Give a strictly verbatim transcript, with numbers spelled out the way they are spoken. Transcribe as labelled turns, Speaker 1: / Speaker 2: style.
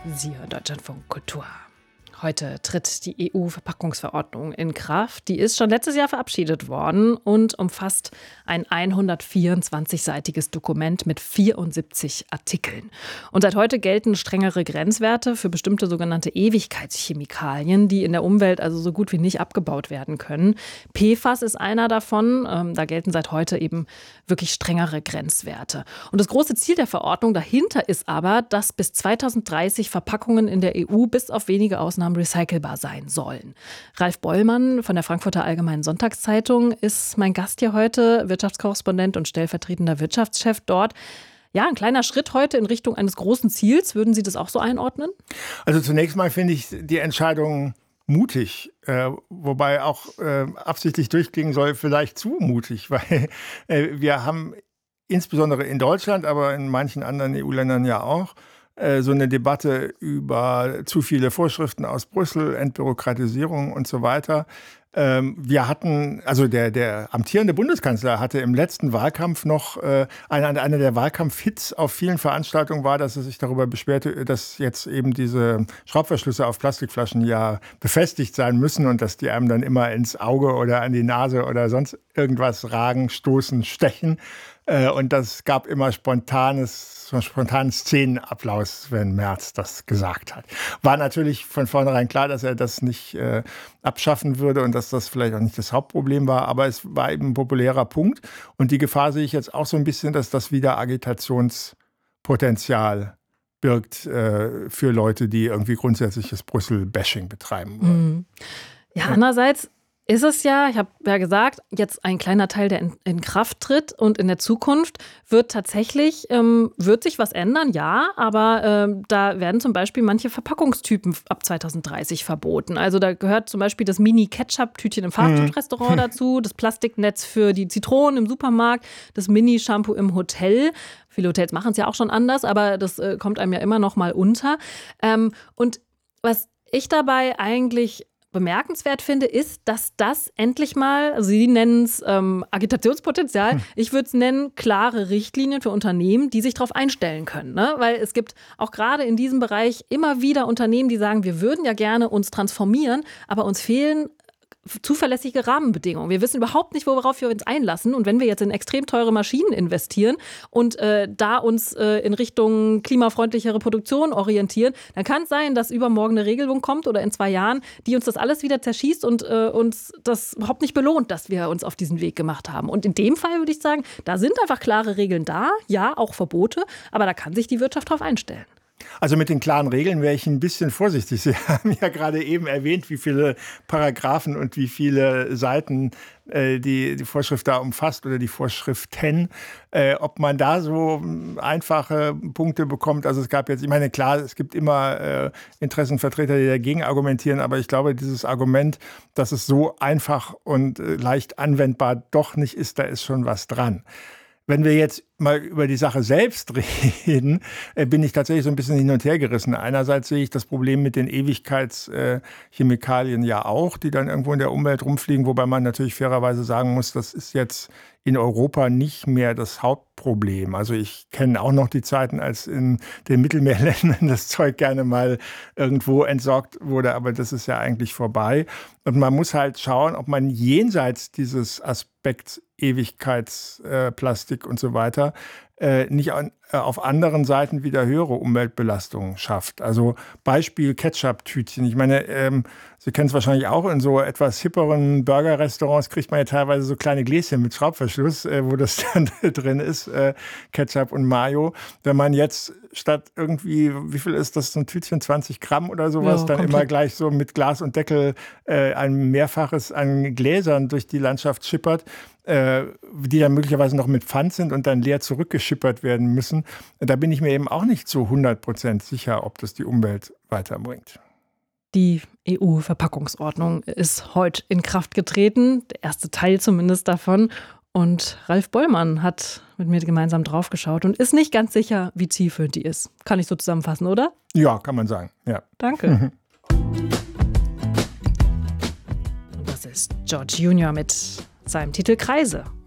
Speaker 1: Sie hören Deutschlandfunk Kultur. Heute tritt die E U-Verpackungsverordnung in Kraft. Die ist schon letztes Jahr verabschiedet worden und umfasst ein hundertvierundzwanzig-seitiges Dokument mit vierundsiebzig Artikeln. Und seit heute gelten strengere Grenzwerte für bestimmte sogenannte Ewigkeitschemikalien, die in der Umwelt also so gut wie nicht abgebaut werden können. P F A S ist einer davon. Ähm, da gelten seit heute eben wirklich strengere Grenzwerte. Und das große Ziel der Verordnung dahinter ist aber, dass bis zweitausenddreißig Verpackungen in der E U bis auf wenige Ausnahmen recycelbar sein sollen. Ralf Bollmann von der Frankfurter Allgemeinen Sonntagszeitung ist mein Gast hier heute, Wirtschaftskorrespondent und stellvertretender Wirtschaftschef dort. Ja, ein kleiner Schritt heute in Richtung eines großen Ziels. Würden Sie das auch so einordnen?
Speaker 2: Also zunächst mal finde ich die Entscheidung mutig, äh, wobei auch äh, absichtlich durchklingen soll, vielleicht zu mutig, weil äh, wir haben insbesondere in Deutschland, aber in manchen anderen E U-Ländern ja auch, so eine Debatte über zu viele Vorschriften aus Brüssel, Entbürokratisierung und so weiter. Wir hatten, also der, der amtierende Bundeskanzler hatte im letzten Wahlkampf noch, äh, einer, einer der Wahlkampfhits auf vielen Veranstaltungen war, dass er sich darüber beschwerte, dass jetzt eben diese Schraubverschlüsse auf Plastikflaschen ja befestigt sein müssen und dass die einem dann immer ins Auge oder an die Nase oder sonst irgendwas ragen, stoßen, stechen. Und das gab immer spontanes, so spontanen Szenenapplaus, wenn Merz das gesagt hat. War natürlich von vornherein klar, dass er das nicht äh, abschaffen würde und dass das vielleicht auch nicht das Hauptproblem war, aber es war eben ein populärer Punkt. Und die Gefahr sehe ich jetzt auch so ein bisschen, dass das wieder Agitationspotenzial birgt äh, für Leute, die irgendwie grundsätzliches Brüssel-Bashing betreiben wollen.
Speaker 1: Mhm. Ja, andererseits ist es ja, ich habe ja gesagt, jetzt ein kleiner Teil, der in, in Kraft tritt, und in der Zukunft wird tatsächlich, ähm, wird sich was ändern, ja, aber ähm, da werden zum Beispiel manche Verpackungstypen ab zweitausenddreißig verboten. Also da gehört zum Beispiel das Mini-Ketchup-Tütchen im Fastfood-Restaurant mhm. dazu, das Plastiknetz für die Zitronen im Supermarkt, das Mini-Shampoo im Hotel. Viele Hotels machen es ja auch schon anders, aber das äh, kommt einem ja immer noch mal unter. Ähm, und was ich dabei eigentlich bemerkenswert finde, ist, dass das endlich mal, also Sie nennen es ähm, Agitationspotenzial, hm. ich würde es nennen, klare Richtlinien für Unternehmen, die sich darauf einstellen können. Ne? Weil es gibt auch gerade in diesem Bereich immer wieder Unternehmen, die sagen, wir würden ja gerne uns transformieren, aber uns fehlen zuverlässige Rahmenbedingungen. Wir wissen überhaupt nicht, worauf wir uns einlassen. Und wenn wir jetzt in extrem teure Maschinen investieren und äh, da uns äh, in Richtung klimafreundlichere Produktion orientieren, dann kann es sein, dass übermorgen eine Regelung kommt oder in zwei Jahren, die uns das alles wieder zerschießt und äh, uns das überhaupt nicht belohnt, dass wir uns auf diesen Weg gemacht haben. Und in dem Fall würde ich sagen, da sind einfach klare Regeln da, ja, auch Verbote, aber da kann sich die Wirtschaft drauf einstellen.
Speaker 2: Also mit den klaren Regeln wäre ich ein bisschen vorsichtig. Sie haben ja gerade eben erwähnt, wie viele Paragraphen und wie viele Seiten äh, die, die Vorschrift da umfasst oder die Vorschriften. Äh, ob man da so einfache Punkte bekommt. Also es gab jetzt, ich meine, klar, es gibt immer äh, Interessenvertreter, die dagegen argumentieren, aber ich glaube, dieses Argument, dass es so einfach und äh, leicht anwendbar doch nicht ist, da ist schon was dran. Wenn wir jetzt mal über die Sache selbst reden, bin ich tatsächlich so ein bisschen hin und her gerissen. Einerseits sehe ich das Problem mit den Ewigkeitschemikalien ja auch, die dann irgendwo in der Umwelt rumfliegen, wobei man natürlich fairerweise sagen muss, das ist jetzt in Europa nicht mehr das Hauptproblem. Also ich kenne auch noch die Zeiten, als in den Mittelmeerländern das Zeug gerne mal irgendwo entsorgt wurde, aber das ist ja eigentlich vorbei. Und man muss halt schauen, ob man jenseits dieses Aspekts Ewigkeitsplastik und so weiter äh, nicht an, äh, auf anderen Seiten wieder höhere Umweltbelastungen schafft. Also Beispiel Ketchup-Tütchen. Ich meine, ähm, Sie kennen es wahrscheinlich auch, in so etwas hipperen Burger-Restaurants kriegt man ja teilweise so kleine Gläschen mit Schraubverschluss, äh, wo das dann drin ist, äh, Ketchup und Mayo. Wenn man jetzt statt irgendwie, wie viel ist das, so ein Tütchen, zwanzig Gramm oder sowas, ja, dann komplett immer gleich so mit Glas und Deckel äh, ein Mehrfaches an Gläsern durch die Landschaft schippert, äh, die dann möglicherweise noch mit Pfand sind und dann leer zurückgeschippert werden müssen. Da bin ich mir eben auch nicht zu hundert Prozent sicher, ob das die Umwelt weiterbringt.
Speaker 1: Die E U-Verpackungsordnung ist heute in Kraft getreten, der erste Teil zumindest davon. Und Ralf Bollmann hat mit mir gemeinsam draufgeschaut und ist nicht ganz sicher, wie zielführend die ist. Kann ich so zusammenfassen, oder?
Speaker 2: Ja, kann man sagen. Ja.
Speaker 1: Danke. Das ist George Junior mit seinem Titel Kreise.